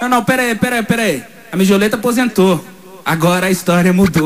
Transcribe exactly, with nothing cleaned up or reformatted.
Não, não, pera aí, pera aí, pera aí. A Mijoleta aposentou. Agora a história mudou.